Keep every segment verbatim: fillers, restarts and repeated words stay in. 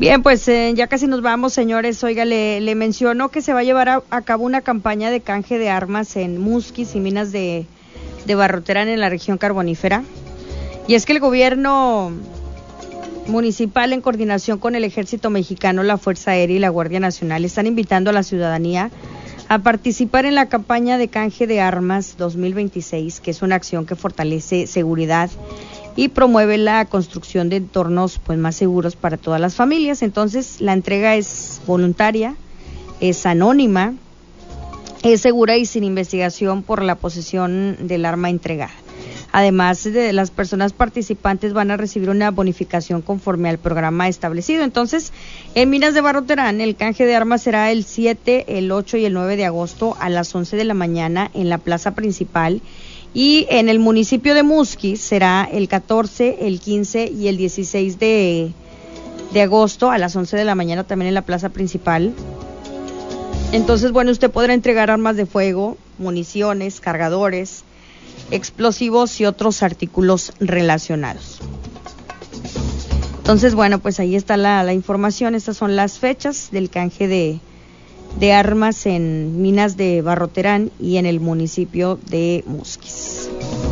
Bien, pues eh, ya casi nos vamos, señores. Oiga, le, le menciono que se va a llevar a, a cabo una campaña de canje de armas en Musquis y minas de, de Barroterán en la región carbonífera. Y es que el gobierno municipal, en coordinación con el Ejército Mexicano, la Fuerza Aérea y la Guardia Nacional, están invitando a la ciudadanía a participar en la campaña de canje de armas dos mil veintiséis, que es una acción que fortalece seguridad y promueve la construcción de entornos pues más seguros para todas las familias. Entonces, la entrega es voluntaria, es anónima, es segura y sin investigación por la posesión del arma entregada. Además, de las personas participantes van a recibir una bonificación conforme al programa establecido. Entonces, en Minas de Barroterán, el canje de armas será el siete, el ocho y el nueve de agosto a las once de la mañana en la plaza principal. Y en el municipio de Musquis será el catorce, el quince y el dieciséis de, de agosto a las once de la mañana también en la plaza principal. Entonces, bueno, usted podrá entregar armas de fuego, municiones, cargadores, explosivos y otros artículos relacionados. Entonces, bueno, pues ahí está la, la información. Estas son las fechas del canje de, de armas en Minas de Barroterán y en el municipio de Musquis.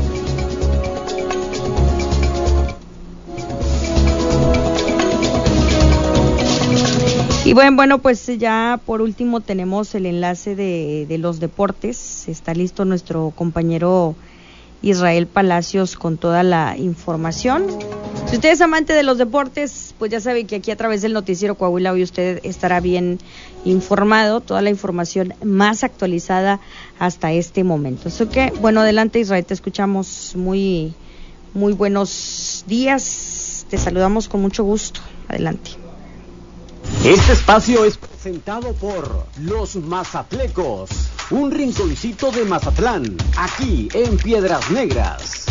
Y bueno, bueno, pues ya por último tenemos el enlace de, de los deportes. Está listo nuestro compañero Israel Palacios con toda la información. Si usted es amante de los deportes, pues ya sabe que aquí a través del noticiero Coahuila hoy usted estará bien informado, toda la información más actualizada hasta este momento. Así que, bueno, adelante Israel, te escuchamos. Muy, muy buenos días, te saludamos con mucho gusto. Adelante. Este espacio es presentado por Los Mazatlecos, un rinconcito de Mazatlán, aquí en Piedras Negras.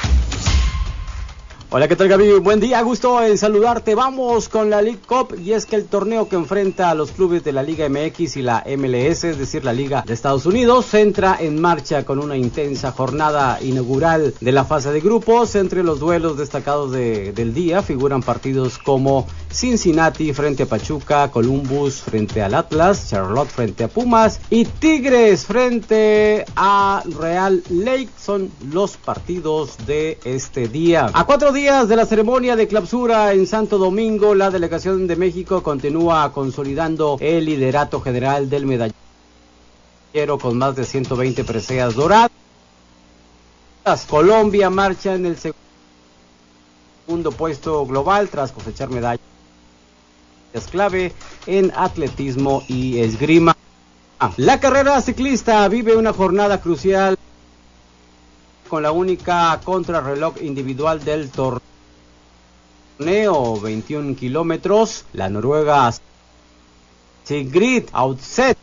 Hola, ¿qué tal, Gaby? Buen día, gusto en saludarte. Vamos con la League Cup, y es que el torneo que enfrenta a los clubes de la Liga M X y la M L S, es decir, la Liga de Estados Unidos, entra en marcha con una intensa jornada inaugural de la fase de grupos. Entre los duelos destacados de, del día figuran partidos como Cincinnati frente a Pachuca, Columbus frente al Atlas, Charlotte frente a Pumas y Tigres frente a Real Lake. Son los partidos de este día. A cuatro días de la ceremonia de clausura en Santo Domingo, la delegación de México continúa consolidando el liderato general del medallero con más de ciento veinte preseas doradas. Colombia marcha en el segundo puesto global tras cosechar medallas clave en atletismo y esgrima. La carrera ciclista vive una jornada crucial con la única contrarreloj individual del torneo, veintiún kilómetros. La noruega Sigrid Outset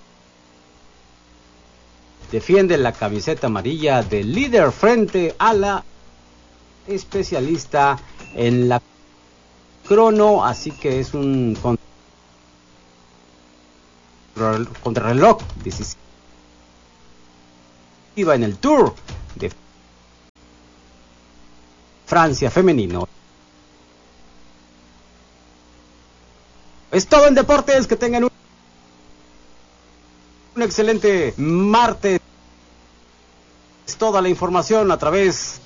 defiende la camiseta amarilla del líder frente a la especialista en la crono, así que es un contrarreloj decisivo en el Tour de Francia femenino. Es todo en deportes, que tengan un, un excelente martes. Es toda la información a través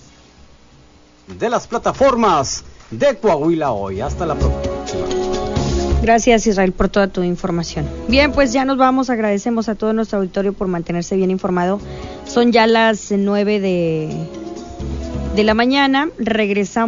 de las plataformas de Coahuila Hoy. Hasta la próxima. Gracias, Israel, por toda tu información. Bien, pues ya nos vamos. Agradecemos a todo nuestro auditorio por mantenerse bien informado. Son ya las nueve de, de la mañana. Regresamos.